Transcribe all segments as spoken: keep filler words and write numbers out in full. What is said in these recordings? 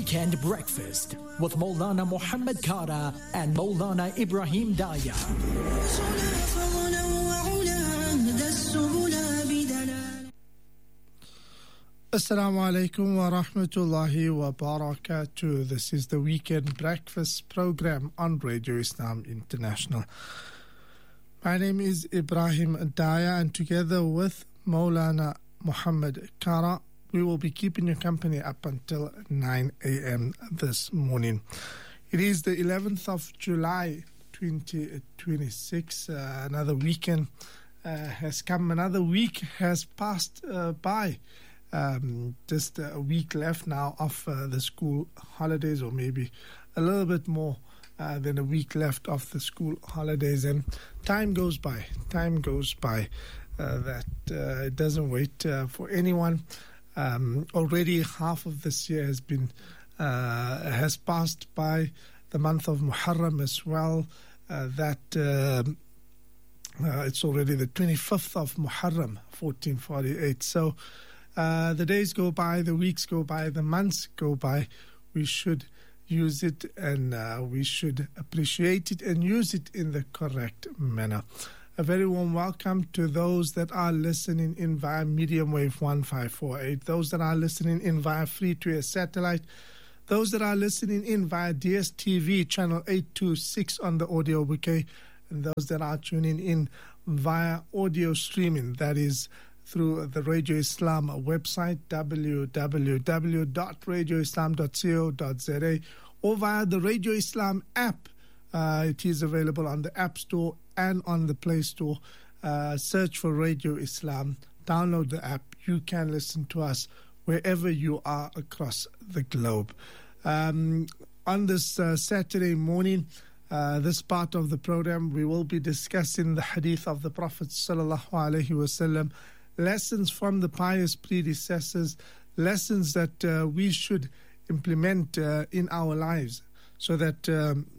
Weekend Breakfast with Maulana Muhammad Kara and Maulana Ibrahim Daya. Assalamu alaikum wa rahmatullahi wa barakatuh. This is the Weekend Breakfast program on Radio Islam International. My name is Ibrahim Daya, and together with Maulana Muhammad Kara, we will be keeping you company up until nine a.m. this morning. It is the eleventh of July twenty twenty-six. Uh, another weekend uh, has come. Another week has passed uh, by. Um, just a week left now of uh, the school holidays, or maybe a little bit more uh, than a week left of the school holidays, and time goes by. Time goes by. Uh, that uh, it doesn't wait uh, for anyone. Um, already half of this year has been uh, has passed by. The month of Muharram as well. Uh, that uh, uh, it's already the twenty-fifth of Muharram, fourteen forty-eight. So. Uh, the days go by, the weeks go by, the months go by. We should use it and uh, we should appreciate it and use it in the correct manner. A very warm welcome to those that are listening in via medium wave one five four eight, those that are listening in via free-to-air satellite, those that are listening in via D S T V channel eight two six on the audio bouquet, and those that are tuning in via audio streaming, that is through the Radio Islam website, w w w dot radio islam dot co dot z a, or via the Radio Islam app. Uh, it is available on the App Store and on the Play Store. Uh, search for Radio Islam, download the app. You can listen to us wherever you are across the globe. Um, on this uh, Saturday morning, uh, this part of the program, we will be discussing the hadith of the Prophet sallallahu alaihi wasallam, lessons from the pious predecessors, lessons that uh, we should implement uh, in our lives so that um,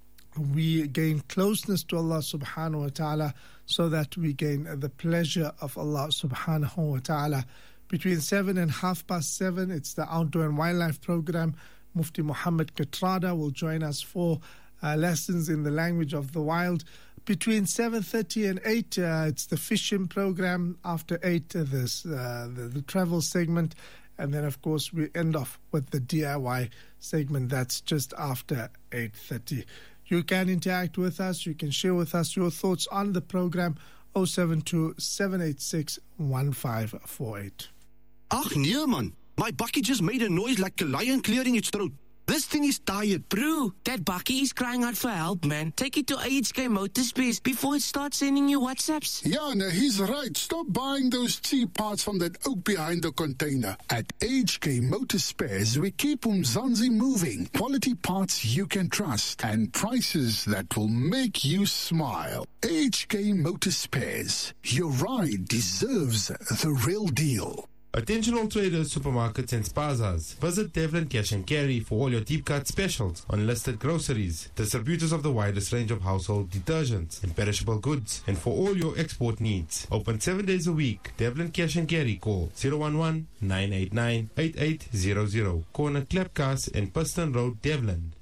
we gain closeness to Allah subhanahu wa ta'ala, so that we gain the pleasure of Allah subhanahu wa ta'ala. Between seven and half past seven, it's the Outdoor and Wildlife program. Mufti Muhammad Katrada will join us for uh, lessons in the language of the wild. Between seven thirty and eight, uh, it's the fishing program. After eight, uh, this, uh, the, the travel segment. And then, of course, we end off with the D I Y segment. That's just after eight thirty. You can interact with us. You can share with us your thoughts on the program. oh seven two, seven eight six, one five four eight. Ach, nee, man. My bakkie just made a noise like a lion clearing its throat. This thing is tired. Bro, that bakkie is crying out for help, man. Take it to A H K Motorspares before it starts sending you WhatsApps. Yeah, no, he's right. Stop buying those cheap parts from that oak behind the container. At A H K Motorspares, we keep Umzansi moving. Quality parts you can trust and prices that will make you smile. A H K Motorspares. Your ride deserves the real deal. Attention all traders, supermarkets and spazas. Visit Devlin Cash and Carry for all your deep cut specials on listed groceries, distributors of the widest range of household detergents and perishable goods, and for all your export needs. Open seven days a week. Devlin Cash and Carry. Call zero one one, nine eight nine, eight eight zero zero. Corner Klepkas and Piston Road, Devlin.